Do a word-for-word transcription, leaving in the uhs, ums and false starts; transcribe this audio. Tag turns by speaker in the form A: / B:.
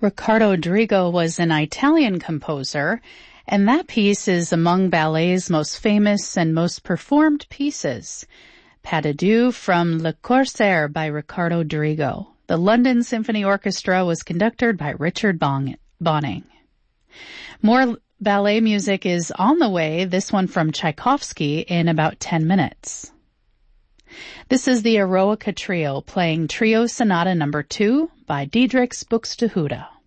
A: Riccardo Drigo was an Italian composer, and that piece is among ballet's most famous and most performed pieces. Pas de Deux from Le Corsaire by Riccardo Drigo. The London Symphony Orchestra was conducted by Richard Bonning. More ballet music is on the way, this one from Tchaikovsky, in about ten minutes. This is the Eroica Trio playing Trio Sonata number two by Diedrichs Buxtehude.